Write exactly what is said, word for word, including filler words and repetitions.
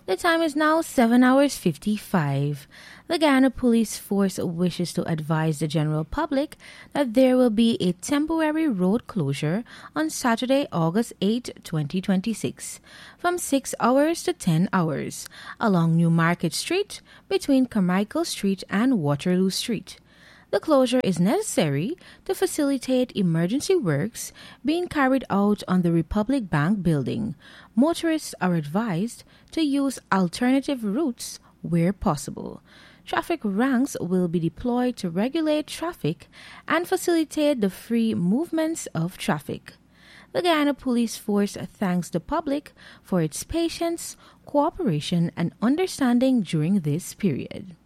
The time is now seven hours fifty-five. The Guyana Police Force wishes to advise the general public that there will be a temporary road closure on Saturday, August eighth, twenty twenty-six, from six hours to ten hours, along New Market Street between Carmichael Street and Waterloo Street. The closure is necessary to facilitate emergency works being carried out on the Republic Bank building. Motorists are advised to use alternative routes where possible. Traffic ranks will be deployed to regulate traffic and facilitate the free movements of traffic. The Guyana Police Force thanks the public for its patience, cooperation, and understanding during this period.